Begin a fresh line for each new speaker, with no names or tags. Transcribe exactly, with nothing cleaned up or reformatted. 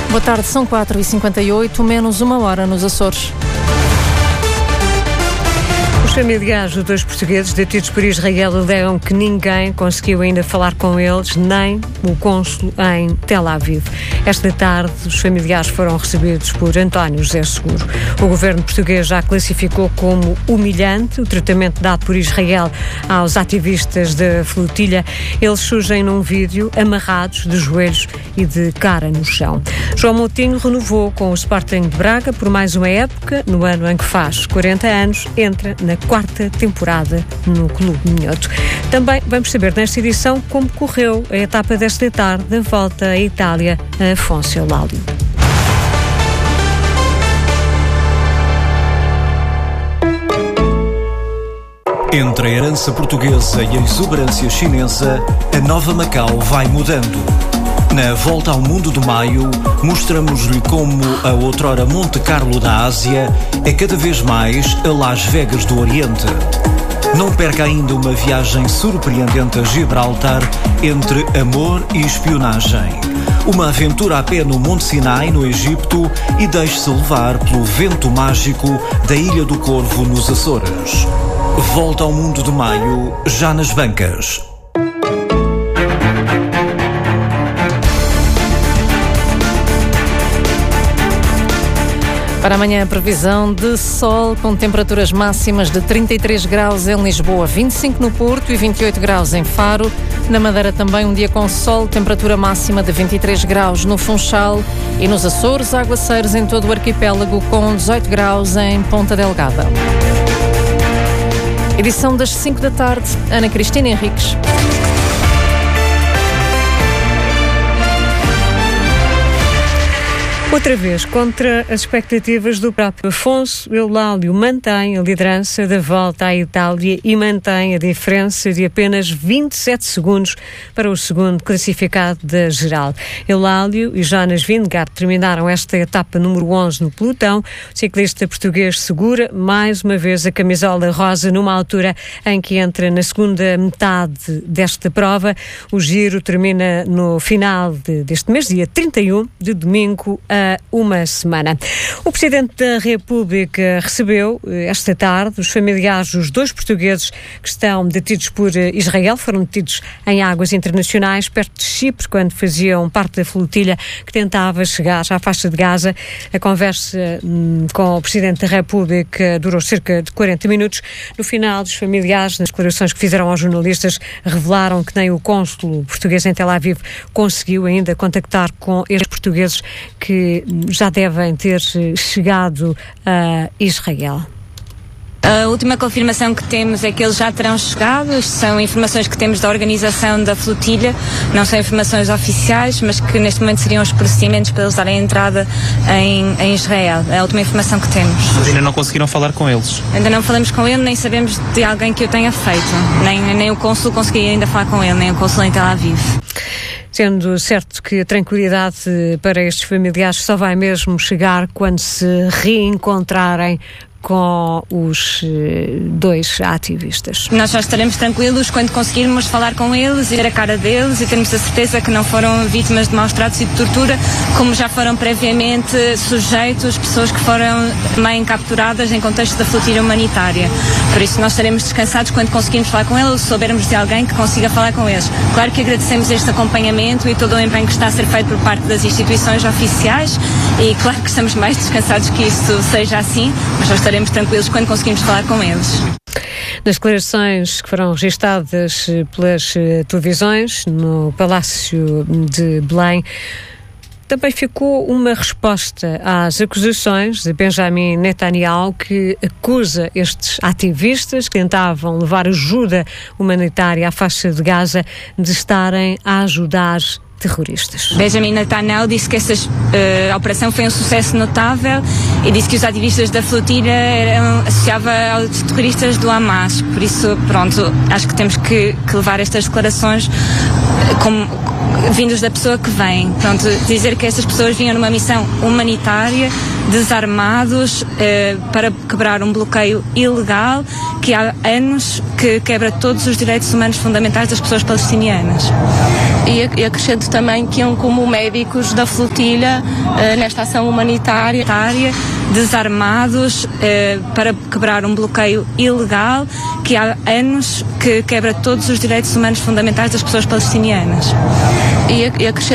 Boa tarde, são quatro e cinquenta e oito, menos uma hora nos Açores.
Os familiares dos dois portugueses detidos por Israel alegam que ninguém conseguiu ainda falar com eles, nem o cônsul em Tel Aviv. Esta tarde, os familiares foram recebidos por António José Seguro. O governo português já classificou como humilhante o tratamento dado por Israel aos ativistas da flotilha. Eles surgem num vídeo amarrados de joelhos e de cara no chão. João Moutinho renovou com o Sporting de Braga por mais uma época. No ano em que faz quarenta anos, entra na quarta temporada no Clube Minhoto. Também vamos saber nesta edição como correu a etapa desta tarde da volta à Itália a Afonso Eulálio.
Entre a herança portuguesa e a exuberância chinesa, a nova Macau vai mudando. Na Volta ao Mundo de Maio, mostramos-lhe como a outrora Monte Carlo da Ásia é cada vez mais a Las Vegas do Oriente. Não perca ainda uma viagem surpreendente a Gibraltar entre amor e espionagem. Uma aventura a pé no Monte Sinai, no Egito, e deixe-se levar pelo vento mágico da Ilha do Corvo, nos Açores. Volta ao Mundo de Maio, já nas bancas.
Para amanhã, a previsão de sol com temperaturas máximas de trinta e três graus em Lisboa, vinte e cinco no Porto e vinte e oito graus em Faro. Na Madeira também um dia com sol, temperatura máxima de vinte e três graus no Funchal. E nos Açores, aguaceiros em todo o arquipélago com dezoito graus em Ponta Delgada. Edição das cinco da tarde, Ana Cristina Henriques.
Outra vez, contra as expectativas do próprio Afonso Eulálio, mantém a liderança da volta à Itália e mantém a diferença de apenas vinte e sete segundos para o segundo classificado da geral. Eulálio e Jonas Vingegaard terminaram esta etapa número onze no pelotão. O ciclista português segura mais uma vez a camisola rosa numa altura em que entra na segunda metade desta prova. O giro termina no final de, deste mês, dia trinta e um de domingo, a uma semana. O Presidente da República recebeu esta tarde os familiares dos dois portugueses que estão detidos por Israel. Foram detidos em águas internacionais, perto de Chipre, quando faziam parte da flotilha que tentava chegar à faixa de Gaza. A conversa hum, com o Presidente da República durou cerca de quarenta minutos. No final, os familiares, nas declarações que fizeram aos jornalistas, revelaram que nem o cônsul português em Tel Aviv conseguiu ainda contactar com estes portugueses que já devem ter chegado a Israel.
A última confirmação que temos é que eles já terão chegado. São informações que temos da organização da flotilha, não são informações oficiais, mas que neste momento seriam os procedimentos para eles darem entrada em, em Israel. É a última informação que temos.
Mas ainda não conseguiram falar com eles?
Ainda não falamos com ele, nem sabemos de alguém que o tenha feito. Nem, nem o cônsul conseguia ainda falar com ele, nem o cônsul em Tel Aviv.
Sendo certo que a tranquilidade para estes familiares só vai mesmo chegar quando se reencontrarem com os dois ativistas.
Nós só estaremos tranquilos quando conseguirmos falar com eles e ver a cara deles e termos a certeza que não foram vítimas de maus tratos e de tortura, como já foram previamente sujeitos pessoas que foram também capturadas em contexto da flotilha humanitária. Por isso nós estaremos descansados quando conseguirmos falar com eles, soubermos de alguém que consiga falar com eles. Claro que agradecemos este acompanhamento e todo o empenho que está a ser feito por parte das instituições oficiais e claro que estamos mais descansados que isso seja assim, mas nós estaremos tranquilos quando conseguimos falar com eles.
Nas declarações que foram registadas pelas televisões no Palácio de Belém, também ficou uma resposta às acusações de Benjamin Netanyahu, que acusa estes ativistas que tentavam levar ajuda humanitária à faixa de Gaza de estarem a ajudar terroristas.
Benjamin Netanyahu disse que essa uh, operação foi um sucesso notável e disse que os ativistas da flotilha eram associados aos terroristas do Hamas. Por isso, pronto, acho que temos que, que levar estas declarações como vindos da pessoa que vem. Pronto, dizer que essas pessoas vinham numa missão humanitária, desarmados, eh, para quebrar um bloqueio ilegal que há anos que quebra todos os direitos humanos fundamentais das pessoas palestinianas.
E acrescento também que iam como médicos da flotilha eh, nesta ação humanitária.
Desarmados, eh, para quebrar um bloqueio ilegal que há anos que quebra todos os direitos humanos fundamentais das pessoas palestinianas.
E acrescento